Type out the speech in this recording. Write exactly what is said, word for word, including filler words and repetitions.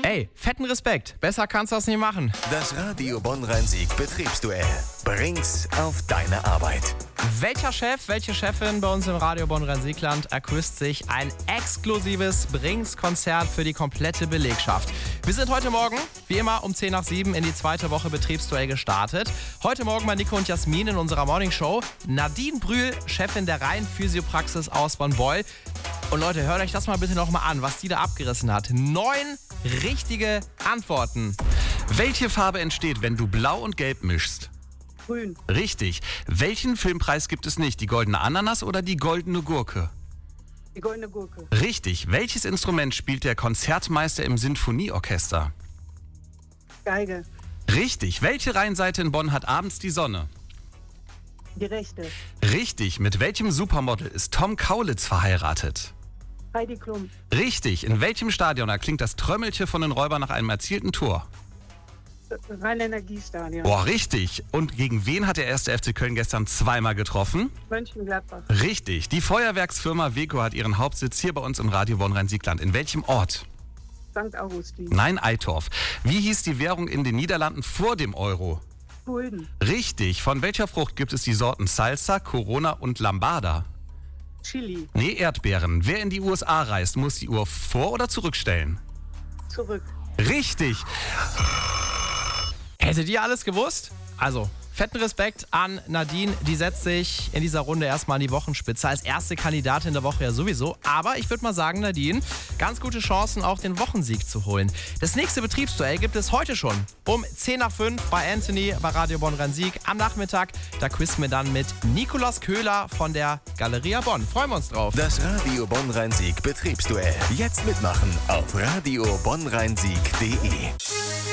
Ey, fetten Respekt. Besser kannst du das nicht machen. Das Radio Bonn-Rhein-Sieg Betriebsduell. Bring's auf deine Arbeit. Welcher Chef, welche Chefin bei uns im Radio Bonn-Rhein-Siegland erküsst sich ein exklusives Brings-Konzert für die komplette Belegschaft? Wir sind heute Morgen, wie immer, um zehn nach sieben in die zweite Woche Betriebsduell gestartet. Heute Morgen bei Nico und Jasmin in unserer Morningshow. Nadine Brühl, Chefin der Rhein-Physiopraxis aus Bonn-Beul. Und Leute, hört euch das mal bitte nochmal an, was die da abgerissen hat. Neun richtige Antworten. Welche Farbe entsteht, wenn du Blau und Gelb mischst? Grün. Richtig. Welchen Filmpreis gibt es nicht? Die goldene Ananas oder die goldene Gurke? Die goldene Gurke. Richtig. Welches Instrument spielt der Konzertmeister im Sinfonieorchester? Geige. Richtig. Welche Rheinseite in Bonn hat abends die Sonne? Die rechte. Richtig. Mit welchem Supermodel ist Tom Kaulitz verheiratet? Heidi Klum. Richtig. In welchem Stadion erklingt das Trömmelchen von den Räubern nach einem erzielten Tor? Rhein-Energiestadion. Boah, richtig. Und gegen wen hat der erste F C Köln gestern zweimal getroffen? Mönchengladbach. Richtig. Die Feuerwerksfirma Weco hat ihren Hauptsitz hier bei uns im Radio Bonn-Rhein-Siegland. In welchem Ort? Sankt Augustin. Nein, Eitorf. Wie hieß die Währung in den Niederlanden vor dem Euro? Gulden. Richtig. Von welcher Frucht gibt es die Sorten Salsa, Corona und Lambada? Chili. Nee, Erdbeeren. Wer in die U S A reist, muss die Uhr vor- oder zurückstellen? Zurück. Richtig. Hättet ihr alles gewusst? Also, fetten Respekt an Nadine. Die setzt sich in dieser Runde erstmal an die Wochenspitze. Als erste Kandidatin der Woche ja sowieso. Aber ich würde mal sagen, Nadine, ganz gute Chancen, auch den Wochensieg zu holen. Das nächste Betriebsduell gibt es heute schon. Um zehn nach fünf bei Anthony bei Radio Bonn-Rhein-Sieg. Am Nachmittag, da quizzen wir dann mit Nikolaus Köhler von der Galeria Bonn. Freuen wir uns drauf. Das Radio Bonn-Rhein-Sieg Betriebsduell. Jetzt mitmachen auf radio bonn rhein sieg punkt de.